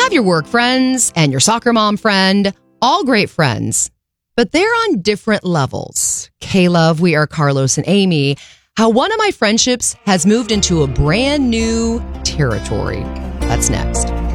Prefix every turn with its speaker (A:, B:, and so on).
A: have your work friends and your soccer mom friend, all great friends, but they're on different levels. K-Love, we are Carlos and Amy. How one of my friendships has moved into a brand new territory. That's next.